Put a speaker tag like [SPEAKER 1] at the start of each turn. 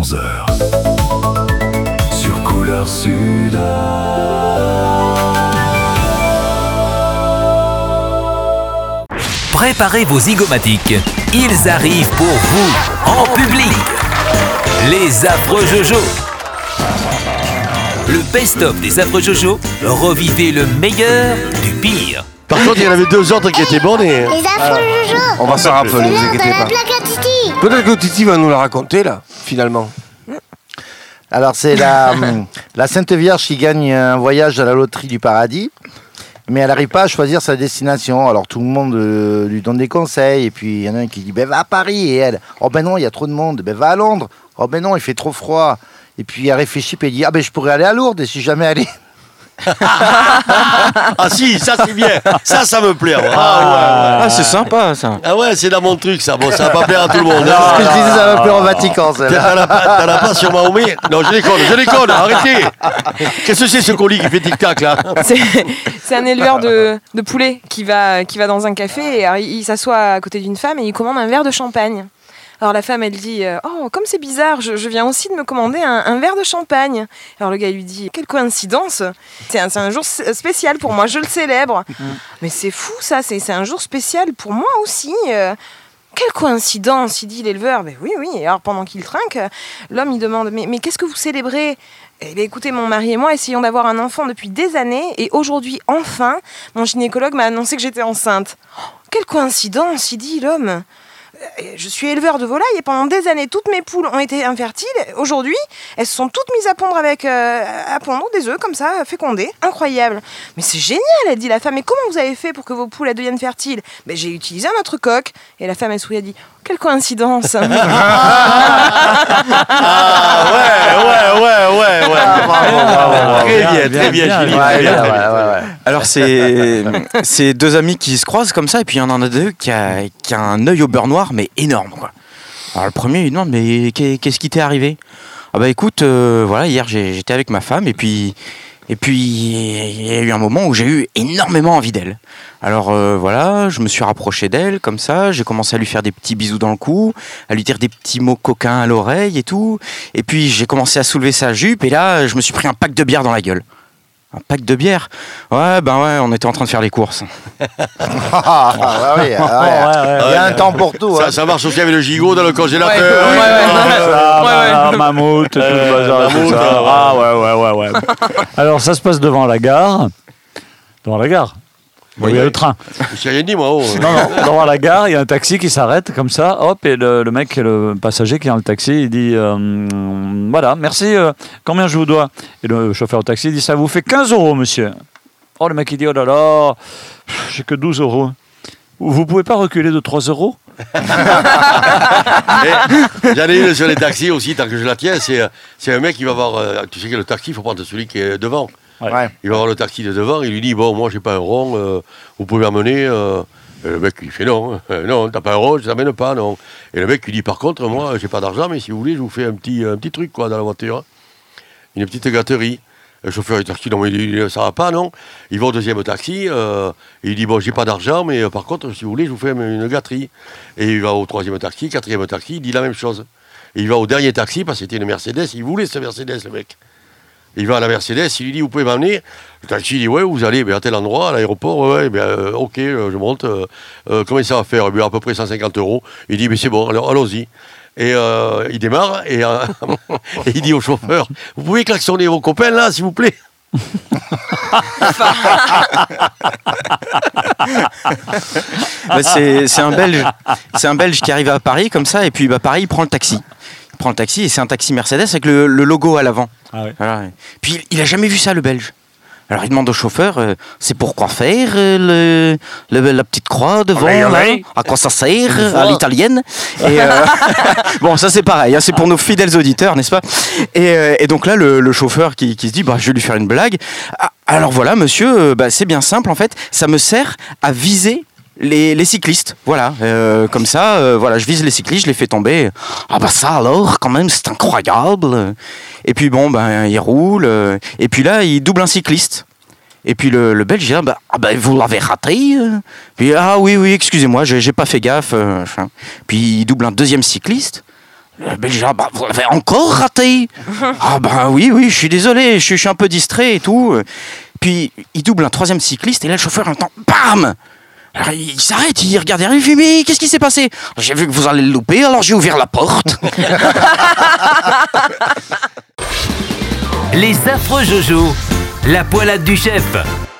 [SPEAKER 1] 11h. Sur Couleur Sud.
[SPEAKER 2] Préparez vos zygomatiques. Ils arrivent pour vous, en public. Les affreux Jojo. Le best-of des affreux Jojo. Revivez le meilleur du pire.
[SPEAKER 3] Par contre, il y en avait deux autres qui étaient bonnes et...
[SPEAKER 4] Les affreux Jojo.
[SPEAKER 3] On va s'en rappeler, ne vous inquiétez
[SPEAKER 4] la
[SPEAKER 3] pas.
[SPEAKER 4] plaque à Titi.
[SPEAKER 3] Peut-être que Titi va nous la raconter, là, finalement.
[SPEAKER 5] Alors, c'est la Sainte Vierge qui gagne un voyage à la loterie du paradis, mais elle n'arrive pas à choisir sa destination. Alors, tout le monde lui donne des conseils, et puis il y en a un qui dit va à Paris, et elle, oh ben non, il y a trop de monde, va à Londres, oh ben non, il fait trop froid. Et puis elle réfléchit, puis elle dit je pourrais aller à Lourdes, et si jamais aller.
[SPEAKER 3] Ah si, ça c'est bien, ça me plaît.
[SPEAKER 6] C'est sympa ça.
[SPEAKER 3] Ah ouais, c'est dans mon truc ça, bon ça va pas plaire à tout le monde.
[SPEAKER 5] Alors, ce que je disais, ça va plaire au Vatican, celle-là.
[SPEAKER 3] T'en as pas sur Mahomet? Non, je déconne, arrêtez. Qu'est-ce que c'est ce colis qui fait tic-tac là?
[SPEAKER 7] C'est un éleveur de poulets qui va dans un café et alors, il s'assoit à côté d'une femme et il commande un verre de champagne. Alors la femme, elle dit « Oh, comme c'est bizarre, je viens aussi de me commander un verre de champagne. » Alors le gars lui dit « Quelle coïncidence, c'est un jour spécial pour moi, je le célèbre. » Mais c'est fou ça, c'est un jour spécial pour moi aussi. Quelle coïncidence, il dit l'éleveur. « Oui. » Et alors pendant qu'il trinque, l'homme il demande « Mais qu'est-ce que vous célébrez ?» Eh bien, écoutez, mon mari et moi essayons d'avoir un enfant depuis des années et aujourd'hui, enfin, mon gynécologue m'a annoncé que j'étais enceinte. Oh, quelle coïncidence, il dit l'homme. Je suis éleveur de volailles et pendant des années, toutes mes poules ont été infertiles. Aujourd'hui, elles se sont toutes mises à pondre à pondre des œufs comme ça, fécondés. Incroyable. Mais c'est génial, elle dit la femme. Mais comment vous avez fait pour que vos poules elles deviennent fertiles? J'ai utilisé un autre coq. Et la femme, elle sourit, elle dit quelle coïncidence.
[SPEAKER 3] Ouais. Très bien, Julie.
[SPEAKER 6] Alors c'est deux amis qui se croisent comme ça et puis il y en a deux qui a un œil au beurre noir mais énorme quoi. Alors le premier il demande mais qu'est-ce qui t'est arrivé? Écoute voilà, hier j'étais avec ma femme et puis il y a eu un moment où j'ai eu énormément envie d'elle. Alors voilà, je me suis rapproché d'elle comme ça, j'ai commencé à lui faire des petits bisous dans le cou, à lui dire des petits mots coquins à l'oreille et tout. Et puis j'ai commencé à soulever sa jupe et là je me suis pris un pack de bière dans la gueule. Un pack de bière? Ouais, on était en train de faire les courses.
[SPEAKER 5] Il y a un temps pour tout.
[SPEAKER 3] Ça marche aussi avec le gigot dans le congélateur.
[SPEAKER 8] Mammouth, tout le bazar, tout ça. Ouais. Alors, ça se passe devant la gare. Devant la gare. Il y a le train.
[SPEAKER 3] Je t'ai rien dit, moi.
[SPEAKER 8] Non, devant la gare, il y a un taxi qui s'arrête comme ça, hop, et le mec, le passager qui est dans le taxi, il dit voilà, merci, combien je vous dois? Et le chauffeur au taxi dit ça vous fait 15 €, monsieur. Oh, le mec, il dit oh là là, j'ai que 12 €. Vous pouvez pas reculer de 3 €?
[SPEAKER 3] J'en ai une sur les taxis aussi, tant que je la tiens, c'est un mec qui va voir, tu sais que le taxi, il faut prendre celui qui est devant.
[SPEAKER 5] Ouais.
[SPEAKER 3] Il va voir le taxi de devant, il lui dit bon, moi j'ai pas un rond, vous pouvez m'amener. Et le mec il fait non, t'as pas un rond, je t'amène pas, non. Et le mec lui dit par contre, moi j'ai pas d'argent, mais si vous voulez, je vous fais un petit truc quoi dans la voiture, une petite gâterie. Le chauffeur du taxi, non mais il dit, ça va pas, non. Il va au deuxième taxi, et il dit bon, j'ai pas d'argent, mais par contre, si vous voulez, je vous fais une gâterie. Et il va au troisième taxi, quatrième taxi, il dit la même chose. Et il va au dernier taxi parce que c'était une Mercedes, il voulait cette Mercedes, le mec. Il va à la Mercedes, il lui dit, vous pouvez m'emmener? Le taxi dit, ouais, vous allez à tel endroit, à l'aéroport, ok, je monte. Combien ça va faire? À peu près 150 €. Il dit, mais c'est bon, alors allons-y. Et il démarre, et il dit au chauffeur, vous pouvez klaxonner vos copains là, s'il vous plaît?
[SPEAKER 6] C'est un Belge qui arrive à Paris comme ça, et puis Paris, il prend le taxi. Et c'est un taxi Mercedes avec le logo à l'avant.
[SPEAKER 8] Ah ouais.
[SPEAKER 6] Voilà. Puis il a jamais vu ça, le Belge. Alors il demande au chauffeur, c'est pour quoi faire la petite croix devant là? À quoi ça sert à l'italienne? Et bon, ça c'est pareil, c'est pour nos fidèles auditeurs, n'est-ce pas? Et donc là le chauffeur qui se dit je vais lui faire une blague. Alors voilà monsieur, c'est bien simple en fait, ça me sert à viser les cyclistes, voilà, comme ça, voilà, je vise les cyclistes, je les fais tomber. Ça alors, quand même, c'est incroyable. Et puis bon, il roule, et puis là, il double un cycliste. Et puis le Belge dit vous l'avez raté. Puis oui, excusez-moi, j'ai pas fait gaffe. Puis il double un deuxième cycliste. Le Belge, bah, vous l'avez encore raté. Ah bah oui, je suis désolé, je suis un peu distrait et tout. Puis il double un troisième cycliste et là le chauffeur entend BAM. Alors, il s'arrête, il regarde derrière, il fait mais qu'est-ce qui s'est passé? J'ai vu que vous allez le louper, alors j'ai ouvert la porte.
[SPEAKER 2] Les affreux Jojo, la poilade du chef.